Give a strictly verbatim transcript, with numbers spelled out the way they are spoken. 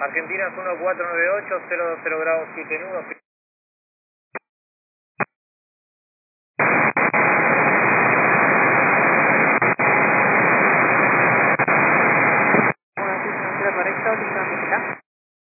Argentinas uno cuatro nueve ocho, cero dos cero grados siete nudos.